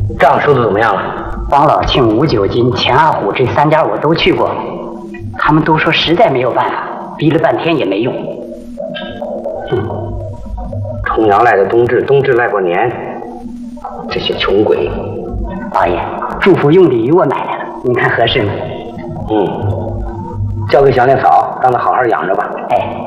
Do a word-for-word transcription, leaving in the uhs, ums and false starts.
账收的怎么样了？ 王老庆、吴九金、钱二虎这三家我都去过，他们都说实在没有办法，逼了半天也没用。 嗯，重阳赖的冬至，冬至赖过年，这些穷鬼。 老爷，祝福用鲤鱼我买来了，您看合适吗？ 嗯，交给小念草，让他好好养着吧。 哎。